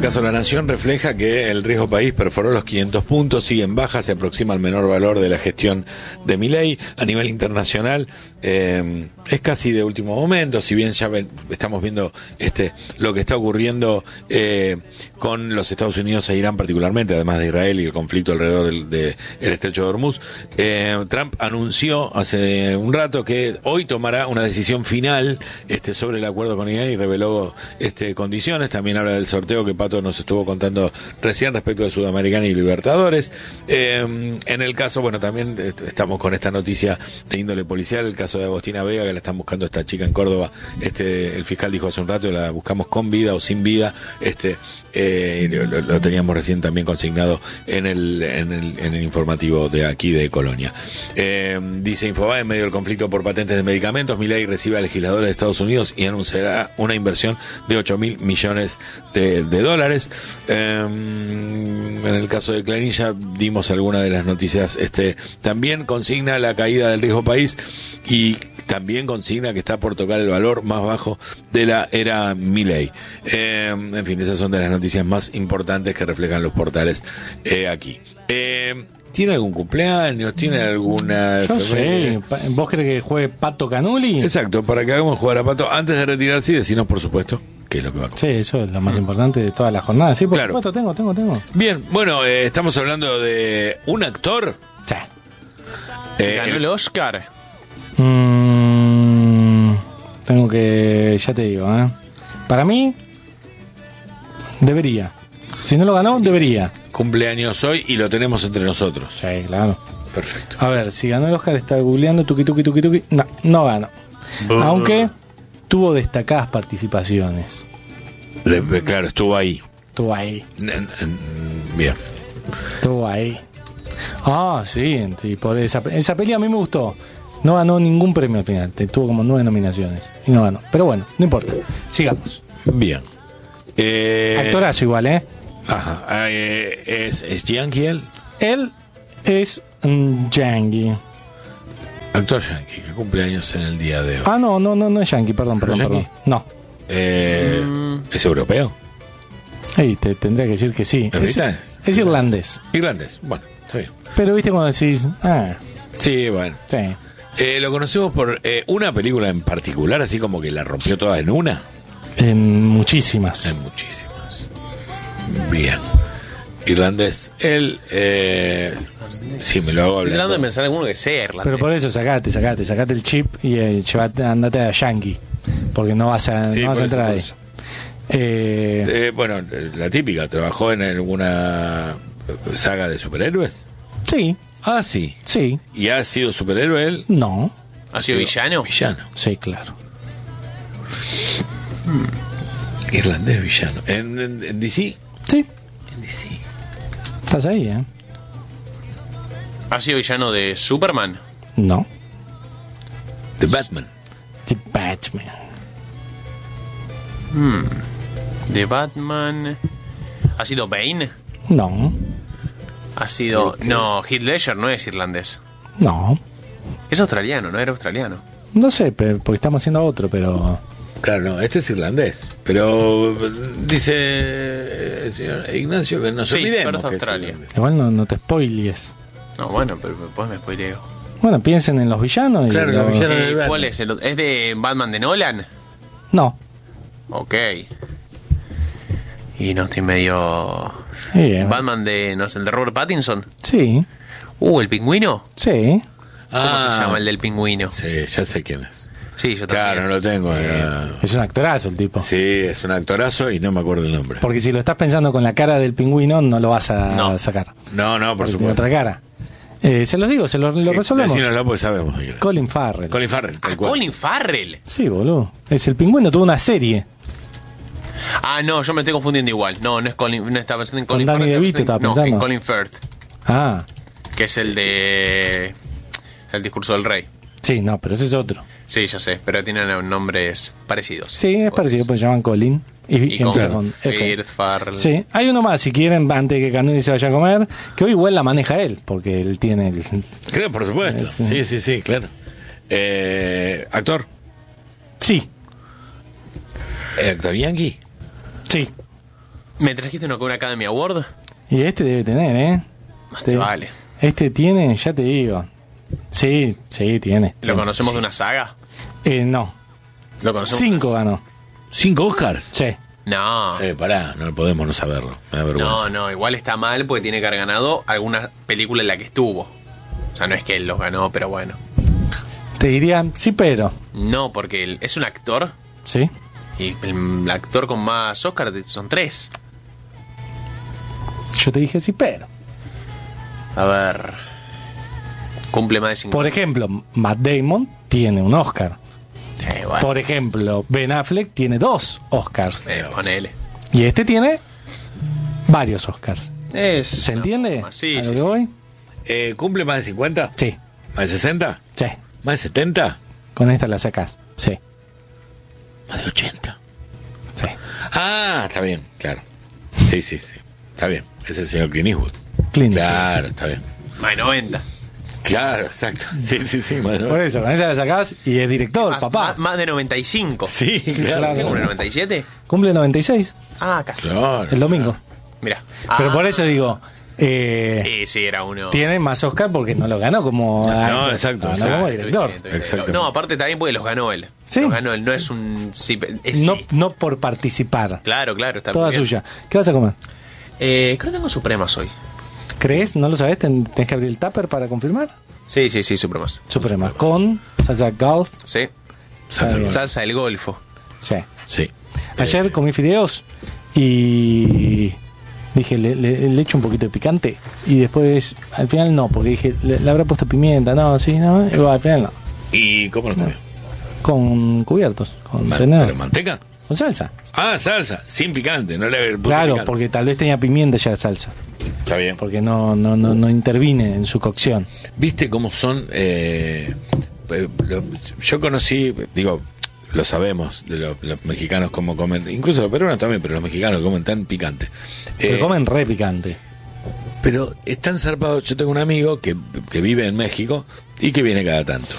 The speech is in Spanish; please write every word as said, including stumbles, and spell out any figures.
caso La Nación refleja que el riesgo país perforó los quinientos puntos, sigue en baja, se aproxima al menor valor de la gestión de Milei. A nivel internacional eh, es casi de último momento, si bien ya ven, estamos viendo este lo que está ocurriendo eh, con los Estados Unidos e Irán particularmente, además de Israel y el conflicto alrededor del de, el estrecho de Hormuz. Eh, Trump anunció hace un rato que hoy tomará una decisión final este sobre el acuerdo con Irán y reveló este condiciones. También habla del sorteo que Pato nos estuvo contando recién respecto de Sudamericana y Libertadores. Eh, en el caso, bueno, también estamos con esta noticia de índole policial, el caso de Agostina Vega, que la están buscando esta chica en Córdoba. Este, el fiscal dijo hace un rato, la buscamos con vida o sin vida. Este, eh, lo, lo teníamos recién también consignado en el, en el, en el informativo de aquí de Colonia. Eh, dice Infobae, en medio del conflicto por patentes de medicamentos, Milei recibe a legisladores de Estados Unidos y anunciará una inversión de ocho mil millones de, de dólares. Eh, en el caso de Clarín ya dimos algunas de las noticias. Este, también consigna la caída del riesgo país y también consigna que está por tocar el valor más bajo de la era Milei. Eh, en fin, esas son de las noticias más importantes que reflejan los portales eh, aquí. Eh, ¿Tiene algún cumpleaños? ¿Tiene alguna...? Yo sé. ¿Vos crees que juegue Pato Canuli? Exacto, para que hagamos jugar a Pato. Antes de retirarse y decinos, por supuesto, qué es lo que va a comer. Sí, eso es lo más importante de toda la jornada. Sí, por claro. supuesto, tengo, tengo, tengo. Bien, bueno, eh, estamos hablando de un actor. Sí. Eh, Ganó el Oscar. Mm, tengo que... Ya te digo, ¿eh? Para mí, debería. Si no lo ganó, debería. Cumpleaños hoy y lo tenemos entre nosotros. Sí, claro. Perfecto. A ver, si ganó el Oscar, está googleando, tuki, tuki, tuki, tuki. No, no ganó. Uh. Aunque tuvo destacadas participaciones. De, claro, estuvo ahí. Estuvo ahí. Bien. Estuvo ahí. Ah, sí, y por esa, esa peli a mí me gustó. No ganó ningún premio al final. Tuvo como nueve nominaciones y no ganó. Pero bueno, no importa. Sigamos. Bien. Eh... Actorazo igual, ¿eh? Ajá. Eh, ¿Es, es yankee él? Él es un yankee. Actor yankee, que cumpleaños en el día de hoy. Ah, no, no, no, no es yankee, perdón, perdón, perdón. No. Eh, mm. ¿Es europeo? Hey, te tendría que decir que sí. Es, es irlandés. Irlandés, bueno, está bien. Pero viste cuando decís... Ah. Sí, bueno. Sí. Eh, lo conocemos por eh, una película en particular, así como que la rompió toda en una. En muchísimas. En muchísimas. Bien. Irlandés. Él, eh, sí, me lo hago hablar. Tratando de pensar alguno que sea irlandés. Pero por eso sacate, sacate, sacate el chip y eh, llevate, andate a Yankee. Porque no vas a, sí, no vas a entrar ahí. Eh, eh, bueno, la típica, ¿trabajó en alguna saga de superhéroes? Sí. Ah, sí. Sí. ¿Y ha sido superhéroe él? No. ¿Ha sido villano? Villano. Sí, claro. Hmm. Irlandés villano. ¿En, en, en D C? Sí. En D C. Estás ahí, ¿eh? ¿Ha sido villano de Superman? No. De Batman. De Batman. Hmm. De Batman. ¿Ha sido Bane? No. Ha sido... No, Heath Ledger no es irlandés. No. Es australiano, ¿no? Era australiano. No sé, pero, porque estamos haciendo otro, pero... Claro, no, este es irlandés. Pero dice el señor Ignacio que no se sí, olvidemos pero es que Australia. Es Igual no, no te spoilies. No, bueno, pero después me spoileo. Bueno, piensen en los villanos. Y claro, lo... los villanos eh, de Batman. ¿Cuál es? El, ¿Es de Batman de Nolan? No. Ok. Y no estoy medio... Sí, eh. Batman de, no sé, el de Robert Pattinson. Sí. Uh, ¿el pingüino? Sí. ¿Cómo ah, se llama el del pingüino? Sí, ya sé quién es. Sí, yo también. Claro, no lo tengo. Eh. Es un actorazo el tipo. Sí, es un actorazo y no me acuerdo el nombre. Porque si lo estás pensando con la cara del pingüino, no lo vas a no. sacar. No, no, por porque supuesto. tiene otra cara. Eh, se los digo, se lo, lo sí, resolvemos. Decínoslo porque sabemos. Colin Farrell. Colin Farrell, tal Ah, cual. Colin Farrell. Sí, boludo. Es el pingüino, tuvo una serie. Ah, no, yo me estoy confundiendo igual. No, no es Colin, no estaba pensando en Colin Danny Farrell. DeVito estaba no, pensando. en Colin Firth, Ah. que es el de... El discurso del rey. Sí, no, pero ese es otro. Sí, ya sé, pero tienen nombres parecidos. Sí, es parecido, pues se llaman Colin. Y, Y, y empieza con, con F. Firth, Farrell. Sí, hay uno más, si quieren, antes que Canuni se vaya a comer, que hoy igual la maneja él, porque él tiene el... Claro, por supuesto. Es, sí, sí, sí, claro. Eh, ¿Actor? Sí, ¿Eh, ¿Actor yankee? sí. ¿Me trajiste uno con una Academy Award? Y este debe tener, ¿eh? Más te vale. Este tiene, ya te digo. Sí, sí, tiene. ¿Lo conocemos de una saga? Eh, no. ¿Lo conocemos? Cinco ganó. ¿Cinco Oscars? Sí. No. Eh, pará, no podemos no saberlo. Me da vergüenza. No, no, igual está mal porque tiene que haber ganado alguna película en la que estuvo. O sea, no es que él los ganó, pero bueno. Te diría, sí, pero. No, porque él es un actor. Sí. Y el actor con más Oscar son tres. Yo te dije sí, pero. A ver. Cumple más de cincuenta. Por ejemplo, Matt Damon tiene un Oscar. Eh, bueno. Por ejemplo, Ben Affleck tiene dos Oscars. Eh, ponele. Y este tiene varios Oscars. Es ¿Se una entiende? forma. Sí, ¿A lo sí, que sí. voy? Eh, ¿Cumple más de cincuenta? Sí, ¿Más de sesenta? sí. ¿Más de setenta? Con esta la sacás. Sí, ¿Más de ochenta? sí. Ah, está bien, claro. Sí, sí, sí. Está bien. Es el señor Clint Eastwood. Clint. Claro, está bien. Más de noventa. Claro, exacto. Sí, sí, sí. Más de- Por eso, con esa la sacás y es director, Más, papá. más- más de noventa y cinco. Sí, claro. claro. ¿Qué cumple noventa y siete? Cumple noventa y seis Ah, casi. Claro. el domingo. Mira. Pero Ah, por eso digo, eh, Sí, sí, era uno. tiene más Oscar porque no lo ganó como actor, exacto, ganó exacto. como Ah, director. estuviste bien, estuviste bien. Exactamente. No, aparte también porque los ganó él. Sí. Los ganó él, no es un. Sí, es No, sí. no por participar. Claro, claro, está Toda muy bien. suya. ¿Qué vas a comer? Eh, creo que tengo Supremas hoy. ¿Crees? ¿No lo sabes? ¿Ten- ¿Tenés que abrir el tupper para confirmar? Sí, sí, sí, Supremas. Suprema. Con salsa golf. Sí. Salsa bien. roja. Salsa del Golfo. Sí. Sí. Ayer comí fideos y dije, le, le- le echo un poquito de picante. Y después, al final no, porque dije, le, le habrá puesto pimienta. No, sí, no. Y bueno, al final no. ¿Y cómo lo comió? Con cubiertos, con Ma- tenedor, ¿Pero manteca? con salsa. Ah, salsa. Sin picante. No le puso Claro, picante. porque tal vez tenía pimienta ya la salsa. Está bien. Porque no, no, no, no intervine en su cocción. ¿Viste cómo son? eh, eh, lo- yo conocí, digo, lo sabemos de los, los mexicanos cómo comen, incluso los peruanos también, pero los mexicanos comen tan picante. Pero Eh, comen re picante. Pero están zarpados. Yo tengo un amigo que, que vive en México y que viene cada tanto.